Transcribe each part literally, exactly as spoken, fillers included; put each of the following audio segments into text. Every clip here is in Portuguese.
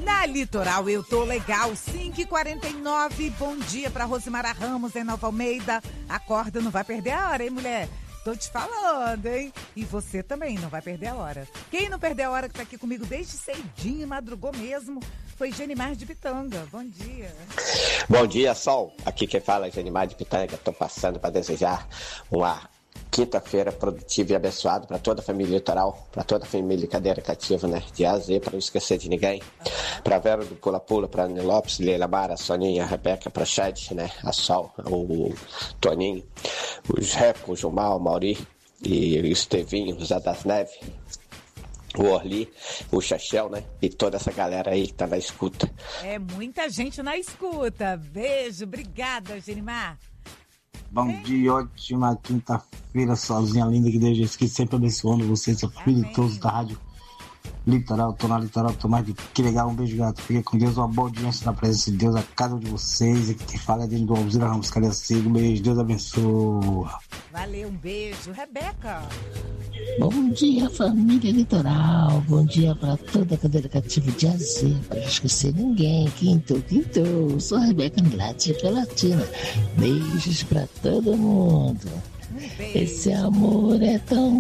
Na Litoral eu tô legal, cinco e quarenta e nove. Bom dia pra Rosimara Ramos em Nova Almeida. Acorda, não vai perder a hora, hein, mulher? Tô te falando, hein? E você também não vai perder a hora. Quem não perdeu a hora que tá aqui comigo desde cedinho, madrugou mesmo, foi Genimar de Pitanga. Bom dia. Bom dia, Sol. Aqui quem fala é Genimar de Pitanga. Tô passando para desejar uma quinta-feira produtiva e abençoada para toda a família Litoral, para toda a família Cadeira Cativa, né? De A a Z, para não esquecer de ninguém. Para Vera do Pula Pula, para Anny Lopes, Leila Mara, a Soninha, a Rebeca, para Chad, né? A Sol, o Toninho, os Reco, o Gilmar, o Mauri e o Estevinho, o Zé das Neves, o Orli, o Chachel, né? E toda essa galera aí que tá na escuta. É muita gente na escuta. Beijo, obrigada, Genimar. Bom dia, ótima quinta-feira, sozinha linda, que Deus Jesus sempre abençoando você, seu filho e todos da rádio Litoral. Tô na Litoral, tô mais de que legal. Um beijo, gato. Fica com Deus, uma boa audiência na presença de Deus a cada um de vocês. E que te fala é dentro do Alzira Ramos, cadê você? Um beijo, Deus abençoe. Valeu, um beijo. Rebeca. Bom dia, família Litoral. Bom dia para toda a cadeira cativa de A a Z. Para não esquecer ninguém. Quinto, quinto. Sou a Rebeca Andrade, Latina. Beijos para todo mundo. Um Esse amor é tão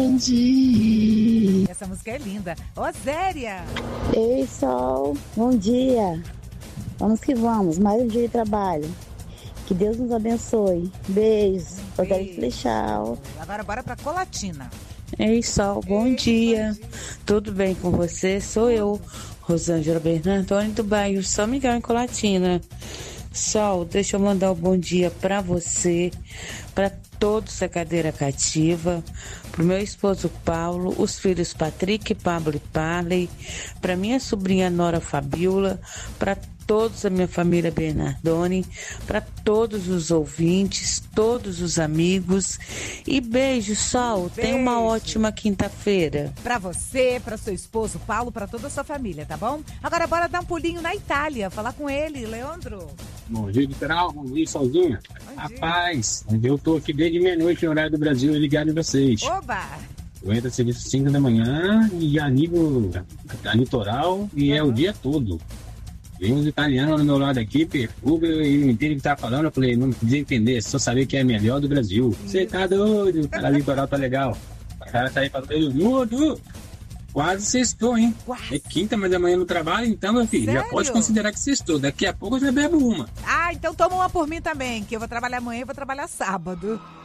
grande. Essa música é linda. Oséria. Ei, Sol. Bom dia. Vamos que vamos. Mais um dia de trabalho. Que Deus nos abençoe. Beijos. Oséria Flechal. Agora bora pra Colatina. Ei, Sol, bom Ei, dia. Bom dia. Tudo bem com você? Sou eu, Rosângela Bernardoni, do bairro São Miguel, em Colatina. Sol, deixa eu mandar um bom dia pra você, pra todos da cadeira cativa, pro meu esposo Paulo, os filhos Patrick, Pablo e Parley, pra minha sobrinha Nora Fabiola, pra todos da minha família Bernardoni, para todos os ouvintes, todos os amigos. E beijo, Sol. Beijo. Tenha uma ótima quinta-feira. Para você, para seu esposo Paulo, para toda a sua família, tá bom? Agora bora dar um pulinho na Itália, falar com ele, Leandro. Bom dia, Litoral. Bom dia, Solzinha. Rapaz, eu tô aqui desde meia-noite no horário do Brasil, ligado em vocês. Oba! Eu entro serviço cinco da manhã e anivo a Litoral e uhum. é o dia todo. Tem uns italianos no meu lado aqui, perfuga, e não entende o que tá falando. Eu falei, não precisa entender, só saber que é melhor do Brasil. Você tá doido, cara, Litoral tá legal. O cara tá aí pra todo mundo. Quase sextou, hein? Quase. É quinta, mas amanhã no trabalho, então, meu filho, Sério? já pode considerar que sextou. Daqui a pouco eu já bebo uma. Ah, então toma uma por mim também, que eu vou trabalhar amanhã e vou trabalhar sábado.